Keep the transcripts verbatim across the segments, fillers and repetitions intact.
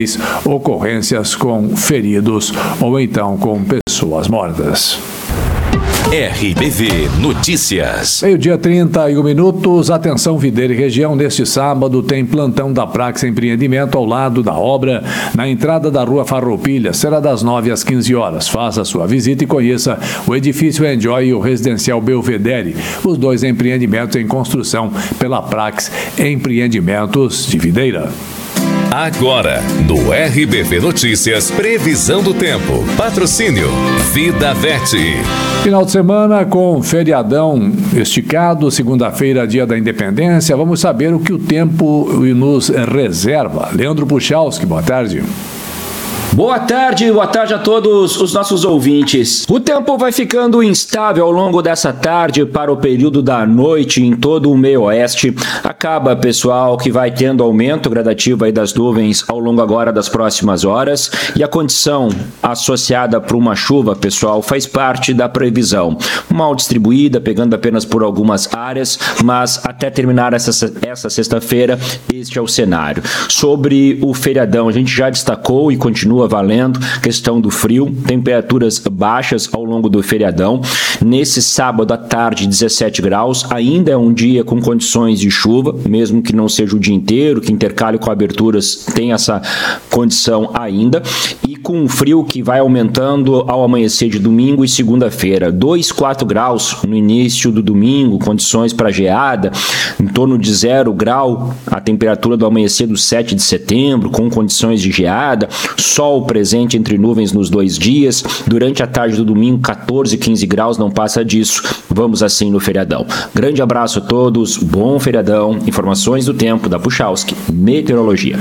ocorrências com feridos ou então com pessoas mortas. R B V Notícias. Meio-dia, trinta e um minutos. Atenção, Videira e região. Neste sábado tem plantão da Prax Empreendimento ao lado da obra, na entrada da Rua Farroupilha. Será das nove às quinze horas. Faça sua visita e conheça o edifício Enjoy e o residencial Belvedere. Os dois empreendimentos em construção pela Prax Empreendimentos de Videira. Agora, no R B V Notícias, previsão do tempo. Patrocínio Vida Vete. Final de semana com feriadão esticado, segunda-feira, dia da Independência. Vamos saber o que o tempo nos reserva. Leandro Puchalski, boa tarde. Boa tarde, boa tarde a todos os nossos ouvintes. O tempo vai ficando instável ao longo dessa tarde para o período da noite em todo o meio oeste. Acaba, pessoal, que vai tendo aumento gradativo aí das nuvens ao longo agora das próximas horas e a condição associada para uma chuva, pessoal, faz parte da previsão. Mal distribuída, pegando apenas por algumas áreas, mas até terminar essa, essa sexta-feira, este é o cenário. Sobre o feriadão, a gente já destacou e continua valendo, questão do frio, temperaturas baixas ao longo do feriadão. Nesse sábado à tarde, dezessete graus, ainda é um dia com condições de chuva, mesmo que não seja o dia inteiro, que intercale com aberturas, tem essa condição ainda. E com o frio que vai aumentando ao amanhecer de domingo e segunda-feira. dois, quatro graus no início do domingo, condições para geada, em torno de zero grau, a temperatura do amanhecer do sete de setembro, com condições de geada, sol presente entre nuvens nos dois dias. Durante a tarde do domingo, catorze, quinze graus, não passa disso. Vamos assim no feriadão. Grande abraço a todos, bom feriadão. Informações do tempo da Puchalski, Meteorologia.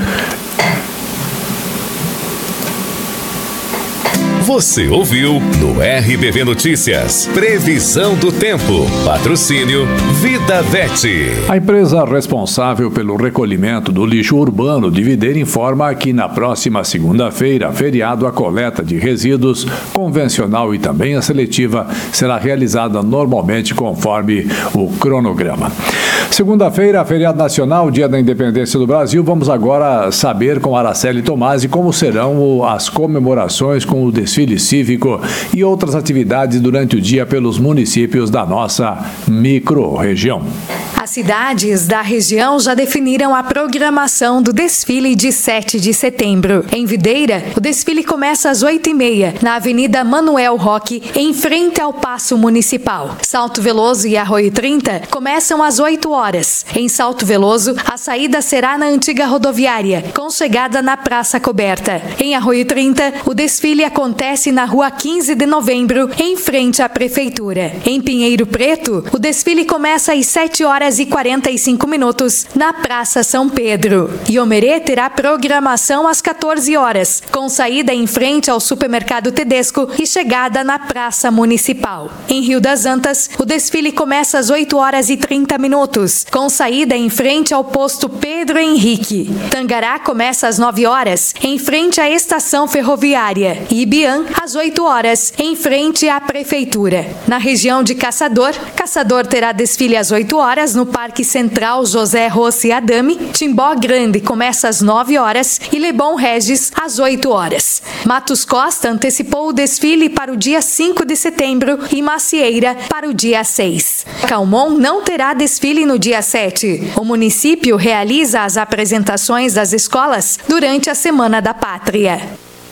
Você ouviu no R B V Notícias, previsão do tempo. Patrocínio Vida Vete. A empresa responsável pelo recolhimento do lixo urbano de Videira informa que na próxima segunda-feira, feriado, a coleta de resíduos convencional e também a seletiva será realizada normalmente conforme o cronograma. Segunda-feira, feriado nacional, dia da Independência do Brasil. Vamos agora saber com Araceli Tomasi como serão as comemorações com o desfile cívico e outras atividades durante o dia pelos municípios da nossa micro-região. As cidades da região já definiram a programação do desfile de sete de setembro. Em Videira, o desfile começa às oito e meia, na Avenida Manuel Roque, em frente ao Paço Municipal. Salto Veloso e Arroio trinta começam às oito horas. Em Salto Veloso, a saída será na antiga rodoviária, com chegada na Praça Coberta. Em Arroio trinta, o desfile acontece na Rua quinze de novembro, em frente à Prefeitura. Em Pinheiro Preto, o desfile começa às sete horas e quarenta e cinco minutos, na Praça São Pedro. Iomerê terá programação às quatorze horas, com saída em frente ao Supermercado Tedesco e chegada na Praça Municipal. Em Rio das Antas, o desfile começa às oito horas e trinta minutos, com saída em frente ao posto Pedro Henrique. Tangará começa às nove horas, em frente à Estação Ferroviária. E Ibiã, às oito horas, em frente à Prefeitura. Na região de Caçador, Caçador terá desfile às oito horas no Parque Central José Rossi Adame. Timbó Grande começa às nove horas e Lebon Regis às oito horas. Matos Costa antecipou o desfile para o dia cinco de setembro e Macieira para o dia seis. Calmon não terá desfile no dia sete. O município realiza as apresentações das escolas durante a Semana da Pátria.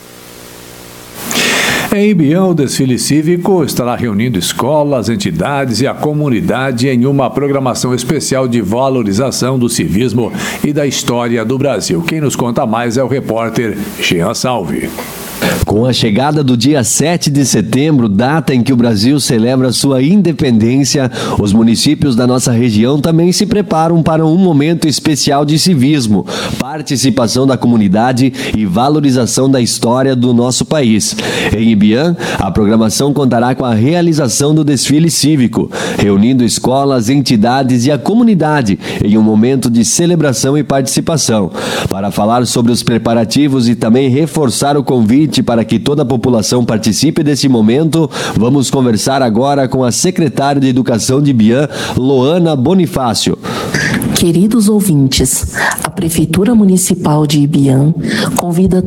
Em Ibiã, o desfile cívico estará reunindo escolas, entidades e a comunidade em uma programação especial de valorização do civismo e da história do Brasil. Quem nos conta mais é o repórter Jean Salve. Com a chegada do dia sete de setembro, data em que o Brasil celebra sua independência, os municípios da nossa região também se preparam para um momento especial de civismo, participação da comunidade e valorização da história do nosso país. Em Ibiã, a programação contará com a realização do desfile cívico, reunindo escolas, entidades e a comunidade em um momento de celebração e participação. Para falar sobre os preparativos e também reforçar o convite para que toda a população participe desse momento, vamos conversar agora com a secretária de Educação de Ibiã, Loana Bonifácio. Queridos ouvintes, a Prefeitura Municipal de Ibiam convida